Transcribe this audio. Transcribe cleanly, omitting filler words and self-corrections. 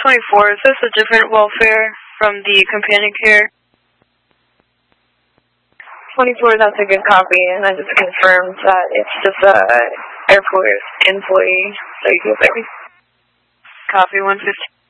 24, is this a different welfare from the companion care? 24, that's a good copy, and I just confirmed that it's just a airport employee, so you can say. Copy 115.